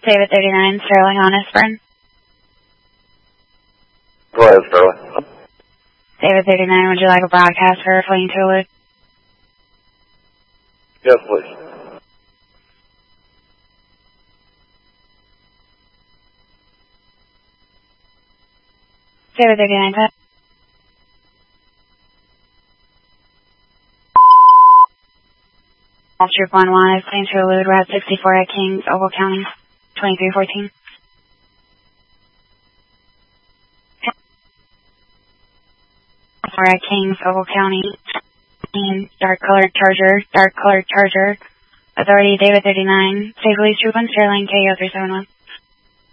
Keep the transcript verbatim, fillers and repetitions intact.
David thirty-nine, Sterling on Espern. Go ahead, Sterling. David thirty-nine, would you like a broadcast for fleeing to alert? Yes, please. David thirty-nine, set. All Troop one one is clean to elude Route sixty-four at Kings, Ogle County, twenty-three fourteen. At Kings, Ogle County, dark colored Charger, dark colored Charger. Authority David thirty-nine, Safe Police Troop one Sterling, K O three seven one.